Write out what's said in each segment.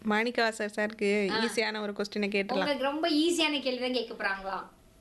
மாணிக்கவாசர் சாருக்கு ஈஸியான ஒரு கொஸ்டினை கேட்டுடலாம். உங்களுக்கு ரொம்ப ஈஸியான கேள்வி தான் கேட்க போறாங்களா?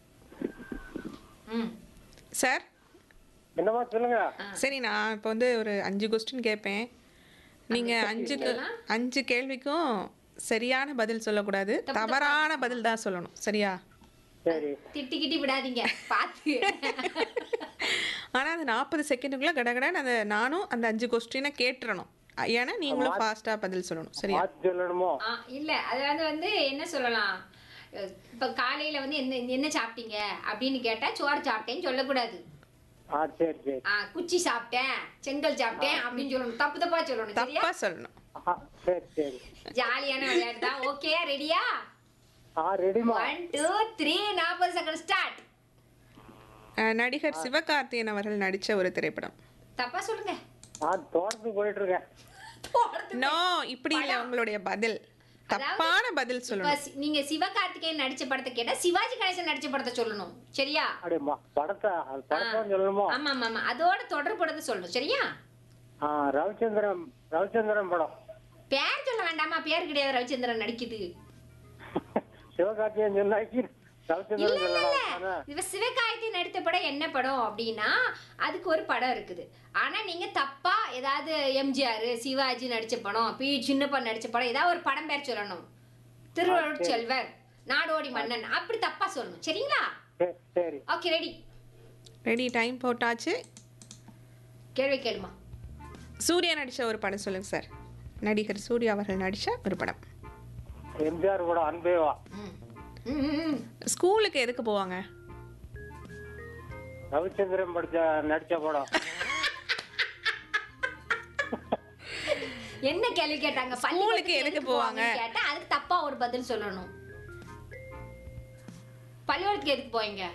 ம் சார் என்னமா சொல்லுங்க. சரி, நான் இப்போ வந்து ஒரு 5 கொஸ்டின் கேட்பேன். நீங்கள் 5 கேள்விக்கும் சரியான பதில் சொல்லக்கூடாது, தவறான பதில் தான் சொல்லணும். சரியா? சரி திட்டிக்கிட்டி விடாதீங்க பார்த்து. ஆனால் அந்த 40 செகண்டுக்குள்ளே கடகடன்னு நானும் அந்த 5 கொஸ்டினை கேட்டுறணும். ஏன்னா நீங்களும் ஃபாஸ்ட்டாக பதில் சொல்லணும். சரியா? மாத்தி சொல்லணுமோ? இல்ல அதாவது வந்து என்ன சொல்லலாம், இப்ப காலையில வந்து என்ன சாப்பிட்டீங்க அப்படின்னு கேட்டா சோறு சாப்பிட்டேன்னு சொல்லக்கூடாது. சரி சரி. குச்சி சாப்பிட்டேன், செங்கல் சாப்பிட்டேன் அப்படின்னு சொல்லணும். தப்பு தப்பா சொல்லணும். சரியா? தப்பா சொல்லணும். சரி சரி. ஜாலியான விளையாட்டு தான். ஓகே, ரெடியா? ரெடிமா. 1 2 3 40 செகண்ட் ஸ்டார்ட். நடிகர் சிவகார்த்திகேயன் அவர்கள் நடித்த ஒரு திரைப்படம். தப்பா சொல்லுங்க. தோட்டத்துக்கு போயிட்டு இருக்கேன். நோ, இப்படி இல்லை உங்களுடைய பதில். தப்பான பதில் சொல்லணும். நீங்க சிவகார்த்திகேயன் நடிச்ச படத்தை கேட்டா சிவாஜி கணேசன் நடிச்ச படத்தை சொல்லணும். சரியா? படத்தை சொல்லணுமோ? ஆமா ஆமா ஆமா, அதோட தொடர்புடத்தை சொல்லணும். சரியா? ரவிச்சந்திரன் படம். பேர் சொல்ல வேண்டாமா? பேர் கிடையாது, ரவிச்சந்திரன் நடிக்குது. சிவகார்த்திகேயன் சொன்னாக்கி ரவிச்சந்திரன் சொல்லலாம். இவ சிவகார்த்திகேயன் நடித்த படம் என்ன படம் அப்படின்னா அதுக்கு ஒரு படம் இருக்குது. ஆனா நீங்க தப்பா ஏதாவது எம்ஜிஆர் சிவாஜி நடிச்ச படம், பி சின்னப்பா நடிச்ச படம், ஏதாவது ஒரு படம் பேர் சொல்லணும். திருவள்ளுவர் செல்வர், நாடோடி மன்னன், அப்படி தப்பா சொல்லணும். சரிங்களா? சரி. Okay, ready. ரெடி, டைம் போட்டாச்சு. கேள்வி கேளுமா. சூர்யா நடித்த ஒரு படம் சொல்லுங்க சார். நடிகர் சூர்யா அவர்கள் நடித்த ஒரு படம். எம்ஜிஆர் படம் அன்பேவா. ஸ்கூலுக்கு எதுக்கு போவாங்க? ரவிச்சந்திரன் நடிச்ச படம். என்ன கேள்வி கேட்டாங்க? ஸ்கூலுக்கு எதுக்கு போவாங்க கேட்டா அதுக்கு தப்பா ஒரு பதில் சொல்லணும். பள்ளிக்கூடத்துக்கு எதுக்கு போவீங்க?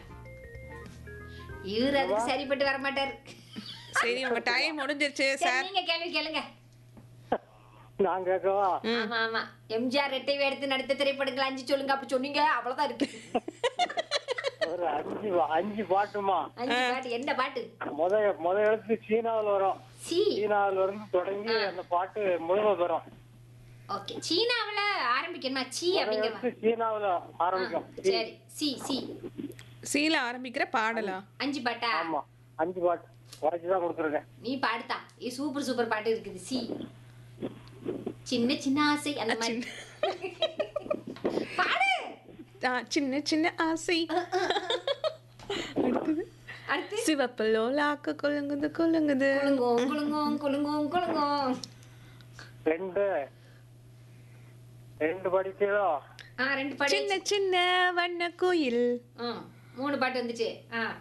இவரு அதுக்கு சரிப்பட்டு வர மாட்டாரு. சரி, உங்க டைம் முடிஞ்சிருச்சு சார். நீங்க கேள்வி கேளுங்க. நான் கேட்கவா? ஆமா ஆமா, எம்ஜிஆர் ரெட்டை எடுத்து நடித்த திரைப்படங்கள் 5 சொல்லுங்க. அப்படி சொன்னீங்க, அவ்வளவுதான் இருக்கு. ஒரு 5 பாட்டுமா? 5 பாட்டு. என்ன பாட்டு? முத எழுத்து சீனாவில் வரும். சீனாவில் இருந்து தொடங்கி அந்த பாட்டு முழுமை பெறும். ஓகே, சீனாவுல ஆரம்பிக்கணுமா? சி அப்படிங்க. சீனாவில் ஆரம்பிக்கும். சரி, சி சி சீல ஆரம்பிக்கிற பாடலா? 5 பாட்டா? ஆமா, 5 பாட்டு குறைச்சுதான் கொடுத்துருக்கேன். நீ பாடுதா? சூப்பர் சூப்பர் பாட்டு இருக்குது. சி சின்ன சின்ன ஆசை, அந்த மாதிரி பாடு. சின்ன சின்ன ஆசை. அடுத்து சிவப்பு லோலாக்கு கொலுங்குது கொலுங்குது குலுங்கும் குலுங்கும் குலுங்கும் குலுங்கும். 2 படிச்சீங்களோ? 2 பாட்டு. சின்ன சின்ன வண்ண கோயில். 3 பாட்டு வந்துச்சு.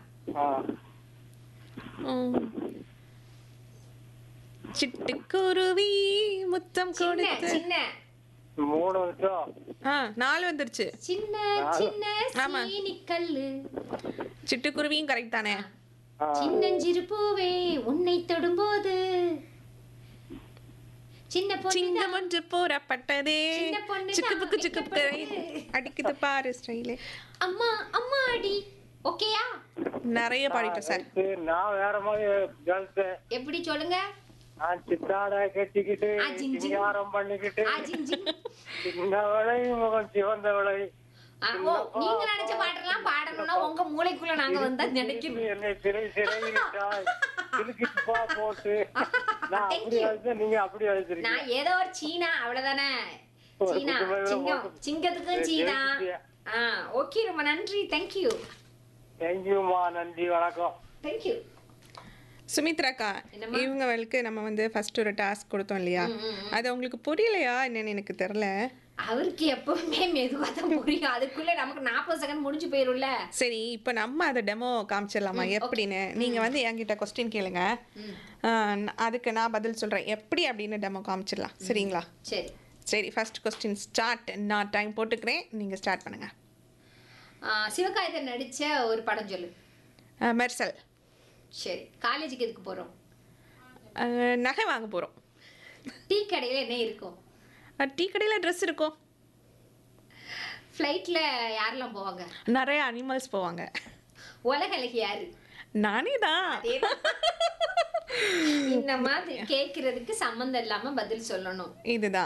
சிட்டுக்குருவி முத்தம் கொடுத்து. சின்ன 3 வந்துச்சோ? 4 வந்துருச்சு. சின்ன சின்ன சீனிக்கல்லு. சிட்டுக்குருவியும் கரெக்ட் தானே? சின்னஞ்சிறு பூவே உன்னை தொடும்போது சின்ன சின்ன மஞ்சு போறப்பட்டதே சிக்குப்புக்கு சின்ன சிக்குப்புக்கு அடிக்குது பாரு ஸ்டைலே. அம்மா அம்மா அடி. ஓகேயா? நிறைய பாடிட்டோம் சார். நான் வேற மாதிரி கேர்ள்ஸ். எப்படி சொல்லுங்க? நான் சித்தாட கட்டிக்கிட்டு சிங்காரம் பண்ணிக்கிட்டு சின்ன விளை முகம் சிவந்த விளை. நீங்க நினைச்ச பாட்டெல்லாம் பாடணும்னா உங்க மூளைக்குள்ள நாங்க வந்தா நினைக்கிறோம். என்னை சிறை சிறையிட்டாய் சிலுக்கிட்டு போட்டு நான் அப்படி அழைச்சேன், நீங்க அப்படி அழைச்சிருக்கீங்க. நான் ஏதோ ஒரு சீனா, அவ்வளவுதானே? சீனா சிங்கம், சிங்கத்துக்கும் சீனா. ஓகே, ரொம்ப நன்றி. தேங்க்யூ. தேங்க்யூமா, நன்றி, வணக்கம். தேங்க்யூ. சுமித்ராக்கா, இவங்களுக்கு நம்ம வந்து ஃபர்ஸ்ட் ஒரு டாஸ்க் கொடுத்தோம் இல்லையா? அது உங்களுக்கு புரியலையா என்னன்னு எனக்கு தெரியல. அவருக்கு எப்பவுமே மெதுவா தான் புரியும். அதுக்குள்ள நமக்கு 40 செகண்ட் முடிஞ்சு போயிரும்ல. சரி, இப்போ நம்ம அதை டெமோ காமிச்சிடலாமா எப்படின்னு? நீங்க வந்து என்கிட்ட கொஸ்டின் கேளுங்க, அதுக்கு நான் பதில் சொல்றேன் எப்படி அப்படின்னு டெமோ காமிச்சிடலாம். சரிங்களா? சரி சரி, ஃபர்ஸ்ட் கொஸ்டின் ஸ்டார்ட். நான் டைம் போட்டுக்கிறேன், நீங்க ஸ்டார்ட் பண்ணுங்க. சிவகார்த்திகேயன் நடிச்ச ஒரு படம் சொல்லு. மெர்சல். சரி, காலேஜுக்கு எதுக்கு போறோம்? நகை வாங்க போறோம். டீ கடையில என்ன இருக்கும்? டீ கடையில் ட்ரெஸ் இருக்கும். ஃப்ளைட்ல யாரெல்லாம் போவாங்க? நிறைய அனிமல்ஸ் போவாங்க. உலக அழகி யாரு? நானே தான். இந்த மாதிரி கேட்கறதுக்கு சம்மந்தம் இல்லாம பதில் சொல்லணும். இதுதான்.